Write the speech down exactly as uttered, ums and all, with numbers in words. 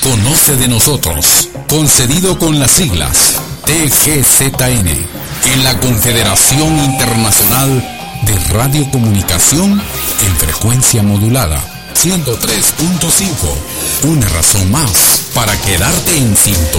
Conoce de nosotros, concedido con las siglas T G Z N, en la Confederación Internacional de Radiocomunicación en frecuencia modulada, ciento tres punto cinco. Una razón más para quedarte en sintonía.